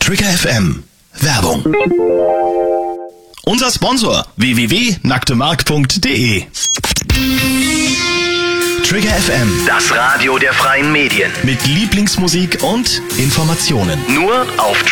Trigger FM Werbung. Unser Sponsor www.nacktemark.de. Trigger FM, Das Radio der freien Medien. mit Lieblingsmusik und Informationen. Nur auf